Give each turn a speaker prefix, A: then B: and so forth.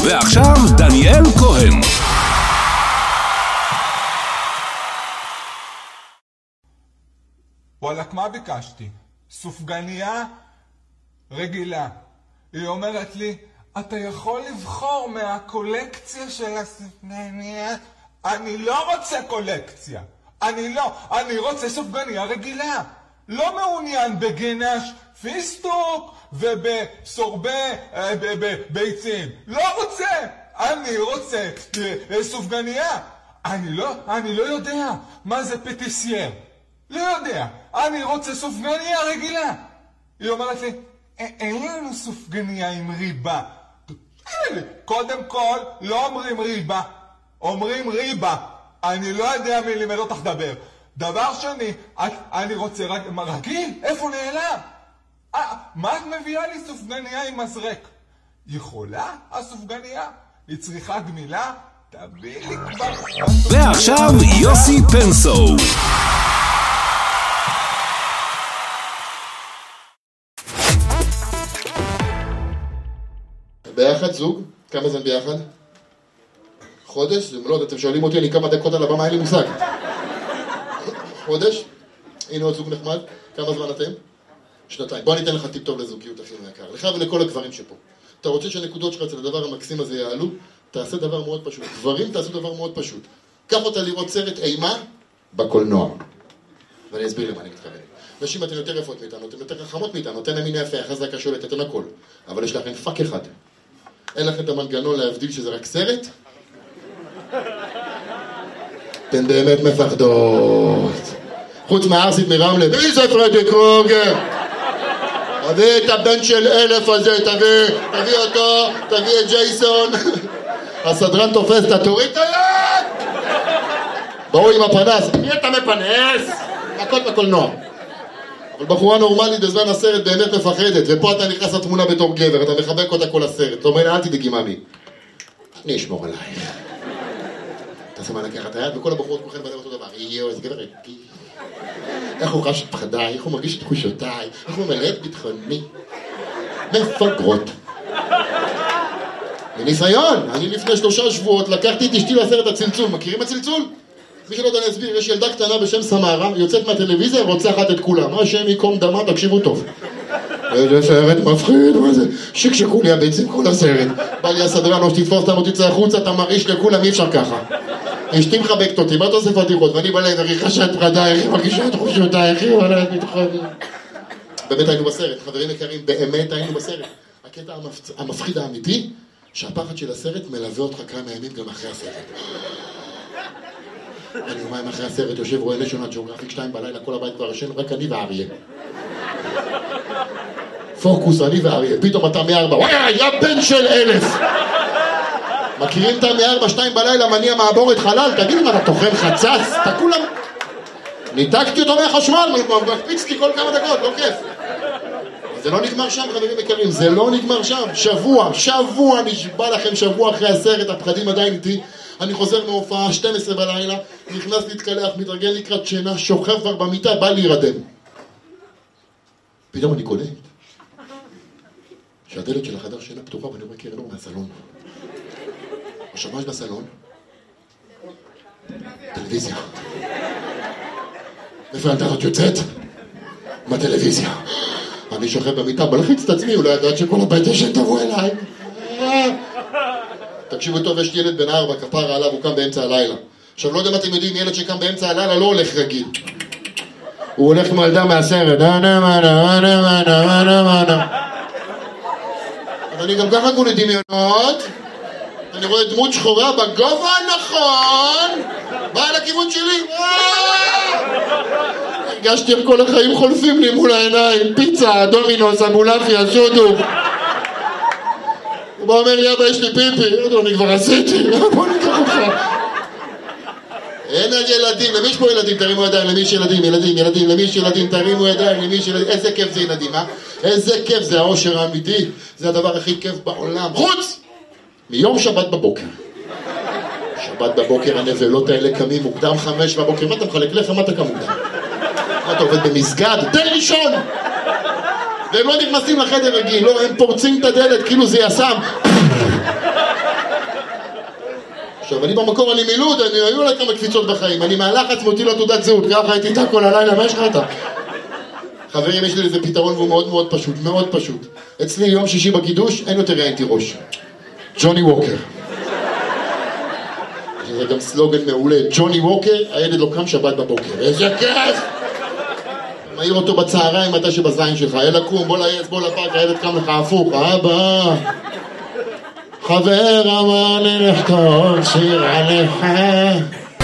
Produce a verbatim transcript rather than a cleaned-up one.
A: ועכשיו דניאל כהן.
B: וואלק, מה ביקשתי? סופגניה רגילה. היא אומרת לי, אתה יכול לבחור מהקולקציה של הסופגניה? אני לא רוצה קולקציה. אני לא. אני רוצה סופגניה רגילה. לא מעוניין בגנש פיסטוק ובסורבה ביצים. לא רוצה. אני רוצה סופגניה. אני לא, אני לא יודע מה זה פטיסייר. לא יודע. אני רוצה סופגניה רגילה. היא אומרת לי, אין לנו סופגניה עם ריבה. קודם כל, לא אומרים ריבה. אומרים ריבה. אני לא יודע מי לימד אותך דבר. דבר שני, את, אני רוצה רג, רגיל? איפה נעלם? אה, מה את מביאה לי סופגניה עם מזרק? יכולה הסופגניה? היא צריכה גמילה? תביא לי כבר...
A: ועכשיו יוסי פנסו.
C: ביחד זוג? כמה זמן ביחד? חודש? לא יודע, אתם שואלים אותי, אני כמה דקות על הבמה, אין לי מושג. חודש? הנה עוד זוג נחמד. כמה זמן אתם? שנתיים. בוא ניתן לך טיפ טוב לזוגיות, אחי היקר. לך ולכל הגברים שפה. אתה רוצה שהנקודות שלך אצל הדבר המקסים הזה יעלו? תעשה דבר מאוד פשוט. גברים תעשו דבר מאוד פשוט. קח אותה לראות סרט אימה בקולנוע. ואני אסביר למה אני מתכוון. נשים אתן יותר יפות מאיתנו, אתן יותר חכמות מאיתנו, אתן המין יפה, חזקה שולטת, אתן הכל. אבל יש לכם פאק אחד. אין לכם את המנגנון להבדיל שזה רק סרט? אתן באמת מפחדות. חוץ מהארסית מרמלה, מי זה פרדי קרוגר? תביא את הבן של אלף הזה, תביא, תביא אותו, תביא את ג'ייסון. הסדרן תופס, אתה תוריד את היד! בואו עם הפנס, מי אתה מפנס? הכל בקולנוע. אבל בחורה נורמלית בזמן הסרט באמת מפחדת, ופה אתה נכנס לתמונה בתור גבר, אתה מחבק אותה כל הסרט. אתה אומר, אל תדאגי ממי, אני אשמור עלייך. אתה שמה לקחת היד, וכל הבחורות כולכם בדרך אותו דבר. יואו, איזה גבר רגיל. איך הוא חש את פחדיי, איך הוא מרגיש את תחושותיי, איך הוא מלא את ביטחוני. מפגרות. בניסיון, אני לפני שלושה שבועות לקחתי את אשתי לסרט הצלצול. מכירים הצלצול? מי שלא יודע אני אסביר, יש ילדה קטנה בשם סמרה, יוצאת מהטלוויזיה, רוצחת את כולם. מה השם יקום דמה, תקשיבו טוב. איזה סרט מפחיד, מה זה? שקשקו לי הביצים כל הסרט. בא לי הסדרן, או שתתפוס אותם או תצא החוצה, אתה מרעיש לכולם, אי אפשר ככה. אשתי מחבקת אותי, מה אתה עושה פתיחות? ואני בלב, איך היא חשה את פחדיי, איך היא מרגישה את תחושותיי, איך היא מלא את ביטחוני. באמת היינו בסרט, חברים יקרים, באמת היינו בסרט. הקטע המפחיד האמיתי, שהפחד של הסרט מלווה אותך כמה ימים גם אחרי הסרט. אני יומיים אחרי הסרט יושב רואה נשיונל ג'אוגרפיק שתיים בלילה, כל הבית כבר ישן, רק אני ואריה. פוקוס, אני ואריה, פתאום אתה מארבע, וואי, היה בן של אלף! מכירים את מארבע, שתיים בלילה, מניע מעבורת חלל, תגיד מה, אתה תוכל חצץ? אתה כולם... ניתקתי אותו מהחשמל, מקפיצתי כל כמה דקות, לא כיף. זה לא נגמר שם, חברים יקרים, זה לא נגמר שם. שבוע, שבוע, נשבע לכם שבוע אחרי הסרט, הפחדים עדיין איתי. אני חוזר מהופעה, שתים עשרה בלילה, נכנס להתקלח, מתרגל לקראת שינה, שוכב כבר במיטה, בא להירדם. פתאום אני קולט שהדלת של החדר שינה פתוחה, ואני רואה קרן אור מהסלון. עכשיו מה יש בסלון? טלוויזיה. איפה הילדה הזאת יוצאת? מהטלוויזיה. אני שוכב במיטה, מלחיץ את עצמי, אולי ידעת שכל הבית ישן תבוא אליי. תקשיבו טוב, יש ילד בן ארבע, כפרה עליו, הוא קם באמצע הלילה. עכשיו, לא יודע אם אתם יודעים, ילד שקם באמצע הלילה לא הולך רגיל. הוא הולך כמו ילדה מהסרט. אז אני גם ככה כולי דמיונות. אני רואה דמות שחורה בגובה הנכון. באה לכיוון שלי. הרגשתי איך כל החיים חולפים לי מול העיניים. פיצה, דומינוס, אמולפיה, שודו. הוא בא אומר לי, אבא, יש לי פיפי. אני כבר עשיתי. בוא ניקח אותך. אין על ילדים. למי יש פה ילדים? תרימו ידיים. למי יש ילדים? ילדים, ילדים. למי יש ילדים? תרימו ידיים. למי יש ילדים? איזה כיף זה ילדים, אה? איזה כיף זה האושר האמיתי. זה הדבר הכי כיף בעולם. חוץ! מיום שבת בבוקר. שבת בבוקר הנבלות האלה קמים מוקדם חמש בבוקר. מה אתה מחלק לך? מה אתה קם מוקדם? מה אתה עובד במסגד? תן לישון! והם לא נכנסים לחדר רגיל, לא, הם פורצים את הדלת כאילו זה יסם. טוב, אני במקור, אני מילוד, אני, היו לה כמה קפיצות בחיים, אני מהלחץ מוציא לו תעודת זהות, ככה הייתי איתה כל הלילה, מה יש לך אתה? חברים, יש לי איזה פתרון והוא מאוד מאוד פשוט, מאוד פשוט. אצלי יום שישי בקידוש, אין יותר ראיינתי ראש. ג'וני ווקר. זה גם סלוגן מעולה, ג'וני ווקר, הילד לא קם שבת בבוקר, איזה כיף! מעיר אותו בצהריים, מתי שבזין שלך, יאללה קום, בוא לעץ, בוא לפארק, הילד קם לך הפוך, אבא! חבר אמר לי לכתוב שיר עליך